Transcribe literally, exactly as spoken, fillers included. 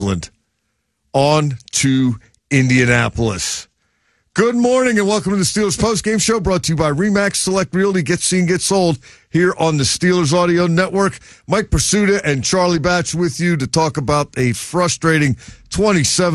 on to Indianapolis. Good morning and welcome to the Steelers postgame show brought to you by RE/MAX Select Realty. Get seen, get sold here on the Steelers Audio Network. Mike Pursuta and Charlie Batch with you to talk about a frustrating twenty-seven